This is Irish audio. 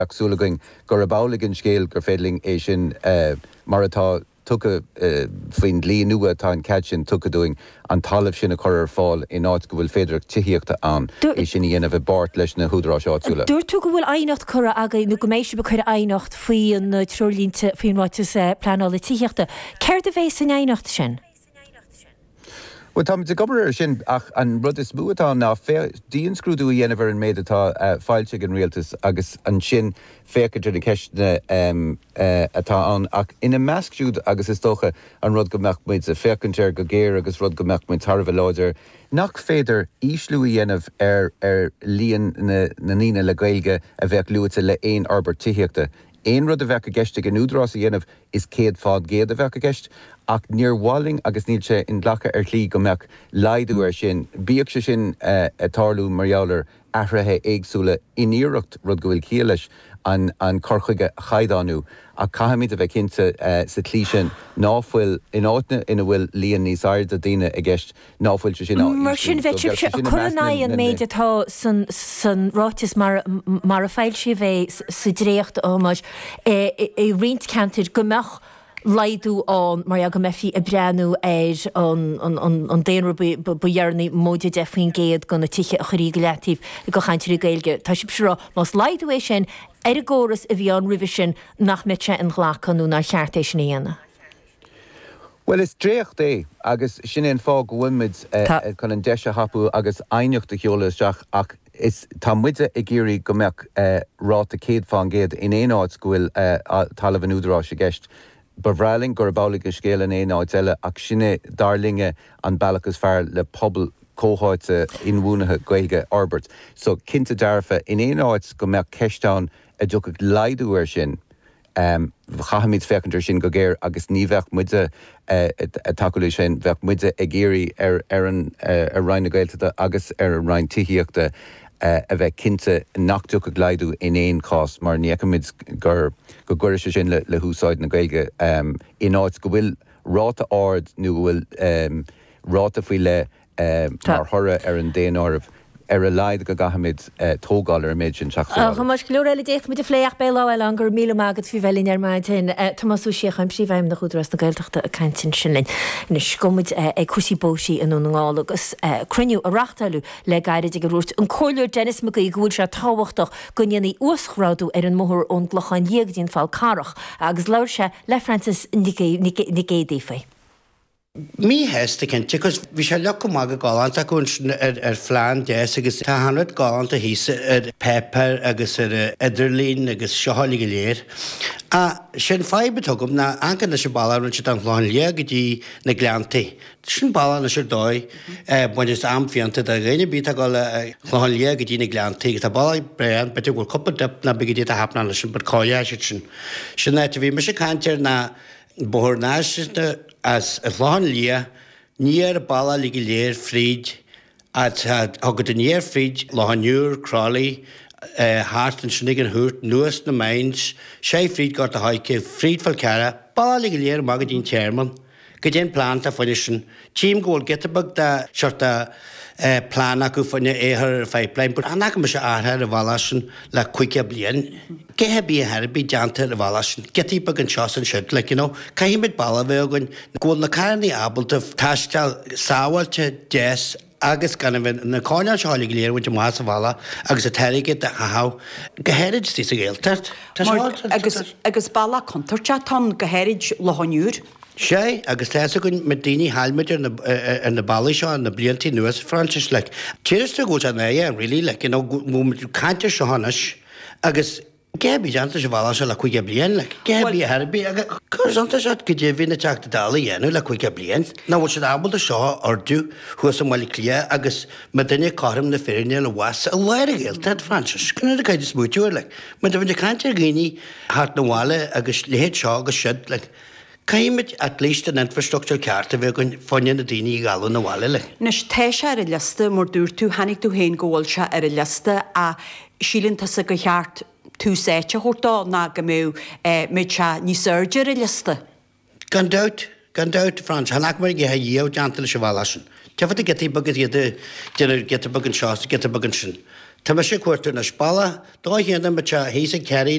súlaing gur bálagan scéal gur fédling é sin mar atá tucha faoin lí nua tá an cad sin tucha doing an talamh sin a chur fáil in áit go bhfuil féidir tííochta an é sin dhéanamh bart leis na húdrá seáúla. Dúir tú go bhfuil ainocht chura aga nó go mééis be chuir ainocht faoin na trolínte faoinráitas planála tííochta. Ceir a bhééis san ainocht sin? Well, Tom, the governor sin ach an rud is buatá ná díon scrúdú dhéanamh an méid atá fáilte an rialtas agus an sin fécaidir na ceistena atá an ach ina meascúd agus is dócha an rud go meach muid a fécanteir go géir agus rud go meach muid Tarbh láidir nach féidir íslú dhéanamh líon na nína le gailge a bheith luúte le éon arbar tííochta. Ein rud a bheith a gceiste an údrás a dhéanamh is céad fád géad a bheith a gceist ach níor bháling agus níl sé in ghlacha tlí go meach laidú sin bíoh se sin atálú margheallar ahrathe éagsúla iníireacht rud go bhfuil cíal leis an corchuige chaidánú a caihamid a bheith cinnte sa tlí sin náfuil in áitne ina bhfuil líon níos aird a daine a gceist náfuil se sin mar sin bheith se chunaí an méid atá san rátas mar a fáil si bheith sa dréocht ómáid é riint cantir go meach laidú an mar go mefi a breanú an déanú buhearnaí móide defaoin géad gona tiche a chorí golétíh go chaintí gailge. Tá si seo más laidú é sin ar a ggóras a bhí an rih sin nach mite an ghlacanú ná cheartéis sin dhéana. Well, is dréocht é agus sin éon fá go bhfuimid chun an deise hapú agus ainocht a cheolaisteach ach is tá muide i ggéirí go meach ráta céad fá géad in éon áit go bhfuil talamh an údarrás a gceist. Bavráling gur bálaigh a scéal an éon áit eile ach sinne darlinge an bailachas fearr le pobl cóháite inmhúnathe gaige Albert. So cinnte dearfa in éon áit go meach ceistán a dúcha laidúir sin chahamid fecantar sin go géir agus ní bheith muide a takeú sin bheith muide a géirí ar an Rhein na Gaeltachta agus ar an Rhein tííochta a bheith cinnte nachtuach a glaidú in éon cás mar níachamid gur goir sin le húsáid na Gaeilge in áit go bhfuil ráta ard nó bhfuil ráta faoi le mar thora ar an déan áibh ar a leid go gahamid tógáil ar méid sin seachsa. Cha mas glór eile déich mit a phléach bé lá eile an gur míle mágad fi bhelín ar maidin Thomasú Siachaim sí bhaim na chúdras na Gaeltachta a caintin sinlin. Na scomid ag cúsí bósí in ón agus cruniú a rachtalú le gaiide go rút an choirleir Dennis McGee gúil se táhachtach gonneannaí uaschrádú ar an móthir ón glachan dhéagdín fáil carach agus leir se le Francis Nicédífai. Mí heasta cinnte, cos bhí sé leach go mága gáanta chun ar phlean déas agus tá hanad gáanta hísa ar pepper agus ar idirlín agus seálaí go léir. A sin fáibetugam na ancan na sé bailán si an chláin lé go dtí na gleantaí. Sin bailán na sé dóid buine amfianta a réine bí a gáil chláin lé go dtí na gleantaí, tá bail brean bete bhfuil cuppa dip na bigidí a hapna na sin bar cáile sin. Sin éit bhí me sé cantir na bóthir náisina as a bháin lia, níor balla lí go léir fríd agad an níor fríd láhanúr Crawley háart an sinnig an húrt nuas na mains sé fríd gart a haicé fríd fel cara balla lí go léir magad dín chairman go dén plánta foiine sin tím ggóil getabag de seirta plán acu foiine éthir feiplein, bud anach me se áthe a bhla sin le cuiice blian. Gethe bí herbí deanta a bhla sin, getí bag an seosan siid le caiimiid balla bheith gon ggóil na cairnaí ábalta taisteal sáhailte déas agus gan bhfuin na cáineáil seála go léir bhainte más a bhla agus a teirigid a chaá gohéid tí a ggéaltart. Agus balla contarte tá gohéid lehanúr. sé agus teasa gon me daoine heilmidir ar na bailí seo na bliantí nuas Francis le. Tíiriste go an é an rilí le mú caiinte se hanas agus Gebí ananta se bhla se le chuige blian le Gebí herbí chusanta se go dé bhína teachta dála dhéanú le chuige blian, ná bhil se ábalta seo ordú chua sem maiile clia agus me duine carm na féine le was a leir géalta Francis. Cna a caiidir smúteúir le, me do bhaine caiinte gghine hart na bháile agus léhéad seo agus siid le. Caiimiid at least an infrastructure cearta bheith gon fáine na daoine í gála na bháile le. Nes téise ar a lista mar dúr tú hanig tú héin ggóil se ar a lista a sílinn sa go cheart tú séite chótá ná go mú méid se ní surgeir a lista. Gan dát Frans, hanach mar gé díomh deanta le se bhla sin. Tefa a getí bagad getabag an seás, getabag an sin. Tá sé cuairú na spala, dá héanam be hí a ceí